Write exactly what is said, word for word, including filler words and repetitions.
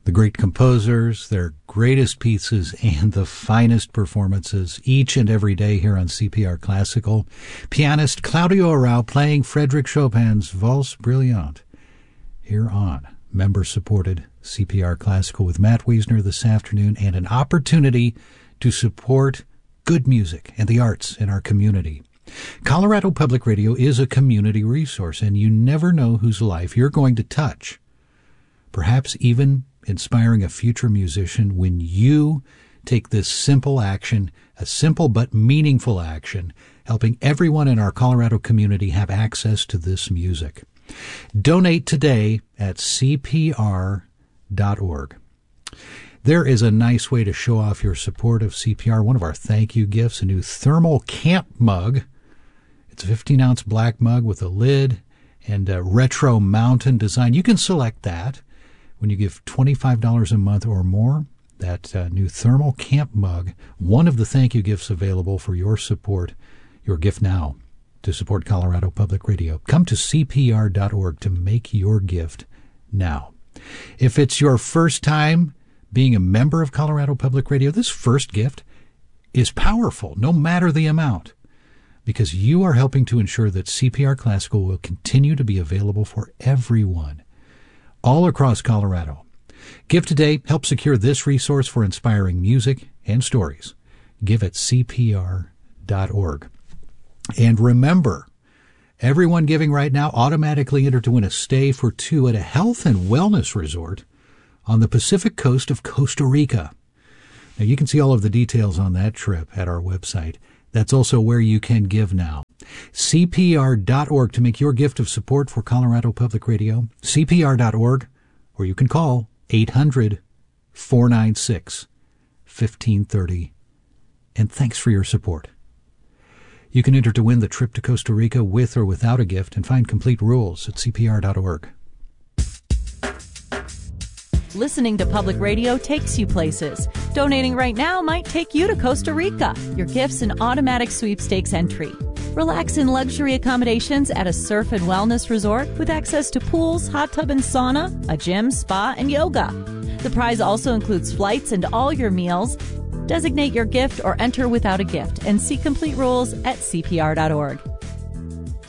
the great composers, their greatest pieces, and the finest performances each and every day here on C P R Classical. Pianist Claudio Arrau playing Frédéric Chopin's Valse Brillante here on member-supported C P R Classical with Matt Wiesner this afternoon, and an opportunity to support good music and the arts in our community. Colorado Public Radio is a community resource, and you never know whose life you're going to touch, perhaps even inspiring a future musician when you take this simple action, a simple but meaningful action, helping everyone in our Colorado community have access to this music. Donate today at C P R dot org. There is a nice way to show off your support of C P R. One of our thank you gifts, a new thermal camp mug. It's a fifteen-ounce black mug with a lid and a retro mountain design. You can select that when you give twenty-five dollars a month or more. That uh, new thermal camp mug, one of the thank you gifts available for your support, your gift now to support Colorado Public Radio. Come to C P R dot org to make your gift now. If it's your first time being a member of Colorado Public Radio, this first gift is powerful, no matter the amount, because you are helping to ensure that C P R Classical will continue to be available for everyone all across Colorado. Give today. Help secure this resource for inspiring music and stories. Give at C P R dot org. And remember, everyone giving right now automatically entered to win a stay for two at a health and wellness resort on the Pacific coast of Costa Rica. Now, you can see all of the details on that trip at our website. That's also where you can give now. C P R dot org to make your gift of support for Colorado Public Radio. C P R dot org, or you can call eight hundred, four nine six, fifteen thirty. And thanks for your support. You can enter to win the trip to Costa Rica with or without a gift, and find complete rules at C P R dot org. Listening to public radio takes you places. Donating right now might take you to Costa Rica. Your gift's an automatic sweepstakes entry. Relax in luxury accommodations at a surf and wellness resort with access to pools, hot tub and sauna, a gym, spa, and yoga. The prize also includes flights and all your meals. Designate your gift or enter without a gift and see complete rules at C P R dot org.